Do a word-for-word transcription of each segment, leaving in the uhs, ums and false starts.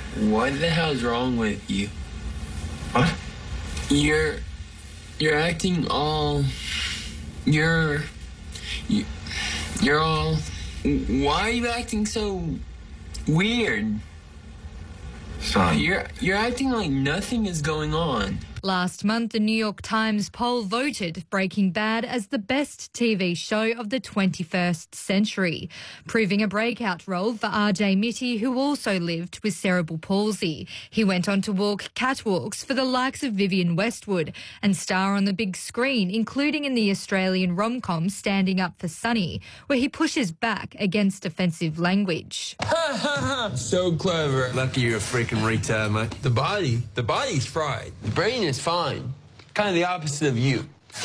What the hell's wrong with you? What? You're, you're acting all, you're, you, you're all, why are you acting so weird? Son. You're, you're acting like nothing is going on. Last month, the New York Times poll voted Breaking Bad as the best T V show of the twenty-first century, proving a breakout role for R J Mitte, who also lived with cerebral palsy. He went on to walk catwalks for the likes of Vivienne Westwood and star on the big screen, including in the Australian rom-com Standing Up for Sunny, where he pushes back against offensive language. So clever. Lucky you're a freaking retard, mate. The body, the body's fried. The brain is fine. Kind of the opposite of you.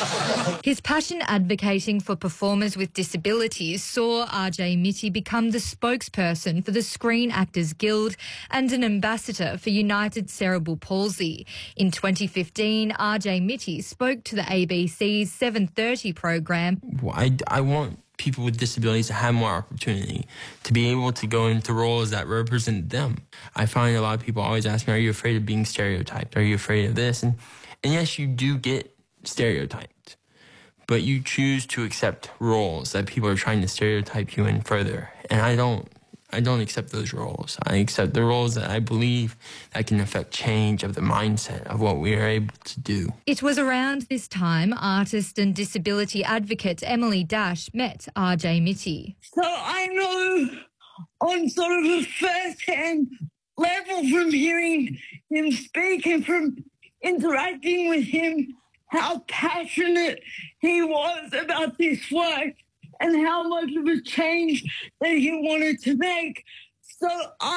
His passion advocating for performers with disabilities saw R J Mitte become the spokesperson for the Screen Actors Guild and an ambassador for United Cerebral Palsy. In twenty fifteen, R J Mitte spoke to the A B C's seven thirty program. I, I want people with disabilities to have more opportunity, to be able to go into roles that represent them. I find a lot of people always ask me, are you afraid of being stereotyped? Are you afraid of this? And, and yes, you do get stereotyped, but you choose to accept roles that people are trying to stereotype you in further. And I don't, I don't accept those roles. I accept the roles that I believe that can affect change of the mindset of what we are able to do. It was around this time artist and disability advocate Emily Dash met R J Mitte. So I know on sort of a first-hand level from hearing him speak and from interacting with him how passionate he was about this work and how much of a change that he wanted to make. So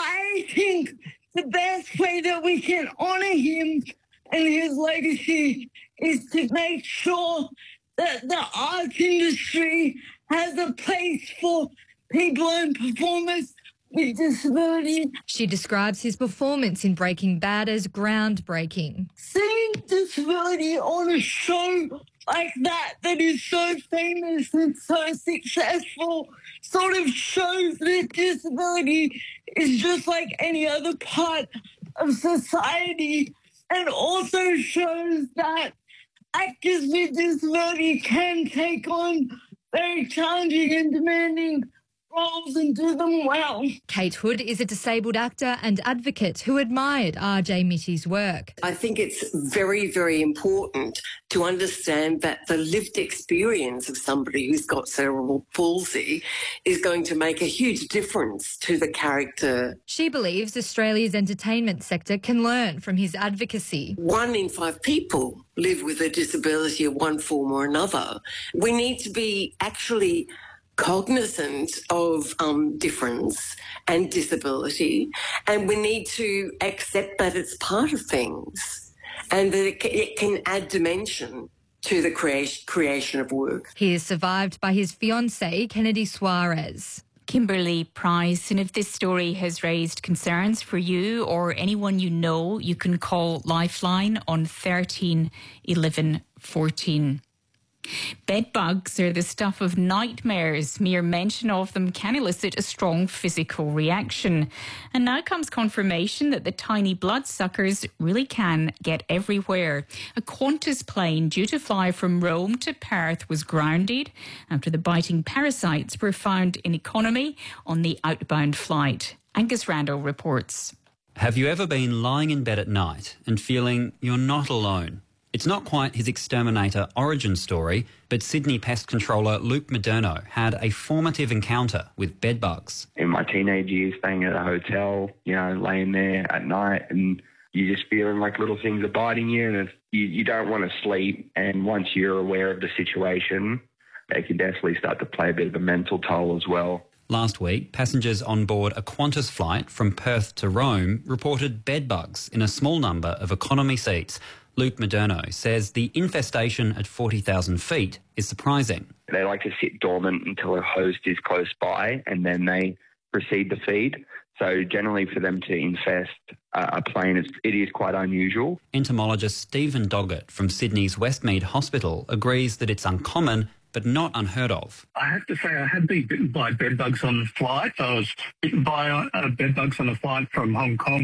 I think the best way that we can honour him and his legacy is to make sure that the arts industry has a place for people and performers with disabilities. She describes his performance in Breaking Bad as groundbreaking. Seeing disability on a show like that, that is so famous and so successful, sort of shows that disability is just like any other part of society, and also shows that actors with disability can take on very challenging and demanding roles and do them well. Kate Hood is a disabled actor and advocate who admired R J Mitte's work. I think it's very, very important to understand that the lived experience of somebody who's got cerebral palsy is going to make a huge difference to the character. She believes Australia's entertainment sector can learn from his advocacy. One in five people live with a disability of one form or another. We need to be actually cognizant of um, difference and disability, and we need to accept that it's part of things and that it, it can add dimension to the creation, creation of work. He is survived by his fiancée, Kennedy Suarez. Kimberly Price, and if this story has raised concerns for you or anyone you know, you can call Lifeline on thirteen eleven fourteen. Bed bugs are the stuff of nightmares. Mere mention of them can elicit a strong physical reaction. And now comes confirmation that the tiny bloodsuckers really can get everywhere. A Qantas plane due to fly from Rome to Perth was grounded after the biting parasites were found in economy on the outbound flight. Angus Randall reports. Have you ever been lying in bed at night and feeling you're not alone? It's not quite his exterminator origin story, but Sydney pest controller Luke Moderno had a formative encounter with bedbugs. In my teenage years, staying at a hotel, you know, laying there at night, and you just feeling like little things are biting you, and it's, you, you don't want to sleep. And once you're aware of the situation, they can definitely start to play a bit of a mental toll as well. Last week, passengers on board a Qantas flight from Perth to Rome reported bedbugs in a small number of economy seats. Luke Moderno says the infestation at forty thousand feet is surprising. They like to sit dormant until a host is close by, and then they proceed to feed. So generally for them to infest a plane, it's, it is quite unusual. Entomologist Stephen Doggett from Sydney's Westmead Hospital agrees that it's uncommon but not unheard of. I have to say I had been bitten by bedbugs on the flight. I was bitten by uh, bedbugs on a flight from Hong Kong